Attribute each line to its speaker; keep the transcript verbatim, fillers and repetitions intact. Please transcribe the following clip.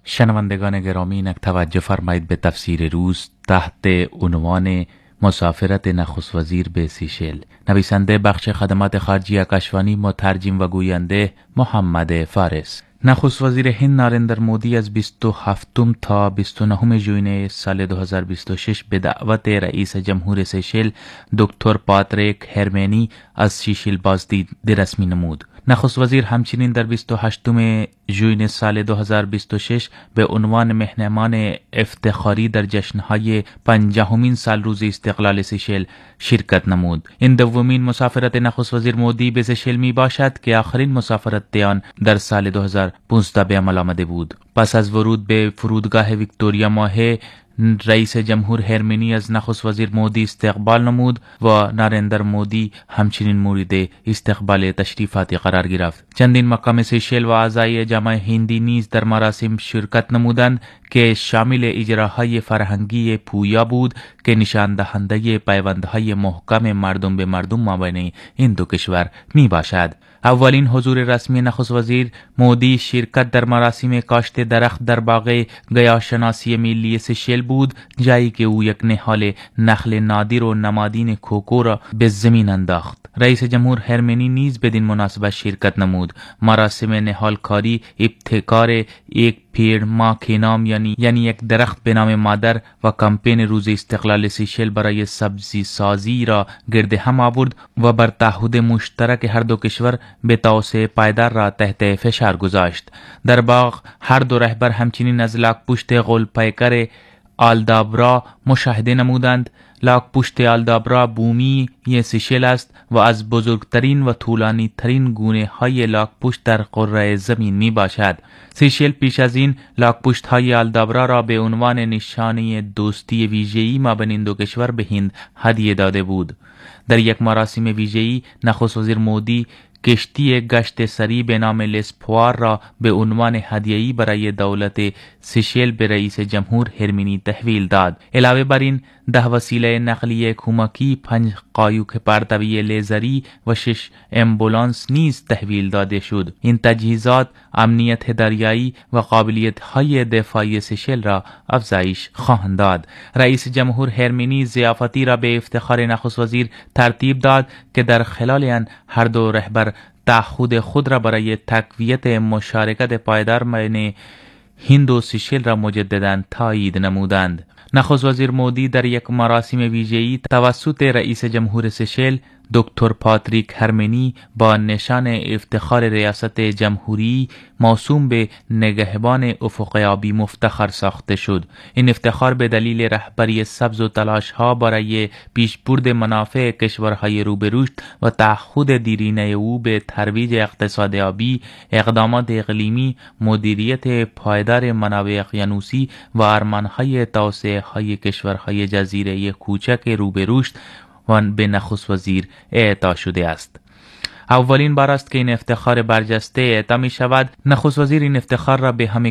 Speaker 1: شنوندگان گرامی، اینک توجه فرمایید به تفسیر روز تحت عنوان مسافرت نخست وزیر به سیشل. نویسنده بخش خدمات خارجی کشوانی، مترجم و گوینده محمد فارس. نخست وزیر هند ناریندر مودی از بیست و هفتم تا بیست و نهم ژوئیه سال دو هزار و بیست و شش به دعوت رئیس جمهور سیشل دکتر پاتریک هرمنی از سیشل بازدید رسمی نمود. نخست وزیر همچنین در بیست و هشتم ژوئیه سال دو هزار و بیست و شش به عنوان مهمان افتخاری در جشنهای پنجاهمین سال روز استقلال سیشل شرکت نمود. این دومین مسافرت نخست وزیر مودی به سیشل می باشد که آخرین مسافرت آن در سال دو هزار و پانزده به عمل آمده بود. پس از ورود به فرودگاه ویکتوریا ماهه، رئیس جمهور هرمنی از نخست وزیر مودی استقبال نمود و ناریندر مودی همچنین مورد استقبال تشریفاتی قرار گرفت. چندین مقام سیشل و اعضای جامعه هندی نیز در مراسم شرکت نمودند که شامل اجراهای فرهنگی پویا بود که نشان دهنده پیوندهای محکم مردم به مردم مابین این دو کشور می باشد. اولین حضور رسمی نخست وزیر مودی شرکت در مراسم کاشت درخت در باغ گیاهشناسی ملی سیشل بود، جایی که او یک نهال نخل نادر و نمادین کوکو را به زمین انداخت. رئیس جمهور هرمنی نیز بدین مناسبت شرکت نمود. مراسم نهال کاری ابتکار یک پیڑ ماں کے نام یعنی یعنی یک درخت به نام مادر و کمپین روز استقلال سیشل برای سبزی سازی را گرد هم آورد و بر تعهد مشترک هر دو کشور به توسعه پایدار را تحت فشار گذاشت. در باغ هر دو رهبر همچنین از لاکپشت غول‌پیکر آلدابرا مشاهده نمودند. لاکپشت آلدابرا بومی سیشل است و از بزرگترین و طولانی ترین گونه های لاکپشت در قاره زمین می باشد. سیشل پیش از این لاکپشت های آلدابرا را به عنوان نشانه دوستی ویژه‌ای مابین این دو کشور به هند هدیه داده بود. در یک مراسم ویژه‌ای نخست وزیر مودی کشتی گشت سری به نام لسپوار را به عنوان هدیه‌ای برای دولت سیشل به رئیس جمهور هرمنی تحویل داد. علاوه بر این ده وسیله نقلیه کمکی، پنج قایق پرتوی لیزری و شش امبولانس نیز تحویل داده شد. این تجهیزات امنیت دریایی و قابلیت‌های دفاعی سیشل را افزایش خواهند داد. رئیس جمهور هرمنی ضیافتی را به افتخار نخست وزیر ترتیب داد که در خلال آن هر دو رهبر تعهد خود را برای تقویت مشارکت پایدار بین هند و سیشل را مجددا تایید نمودند. نخست وزیر مودی در یک مراسم ویژه‌ای توسط رئیس جمهور سیشل دکتر پاتریک هرمنی با نشان افتخار ریاست جمهوری موسوم به نگهبان افق آبی مفتخر ساخته شد. این افتخار به دلیل رهبری سبز و تلاش‌ها برای پیشبرد منافع کشورهای رو به رشد و تعهد دیرینه او به ترویج اقتصاد آبی، اقدامات اقلیمی، مدیریت پایدار منابع اقیانوسی و آرمان‌های توسعه‌های کشورهای جزیره کوچک رو به رشد و به نخست وزیر اعطا شده است. اولین بار است که این افتخار برجسته اعطا می شود. نخست وزیر این افتخار را به همه